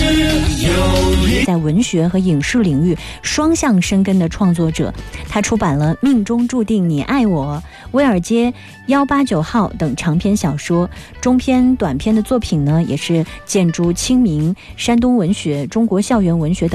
在文学和影视领域双向深耕的创作者，他出版了《命中注定你爱我》、《威尔街189号》等长篇小说，中篇、短篇的作品呢，也是见诸清明、山东文学、中国校园文学等。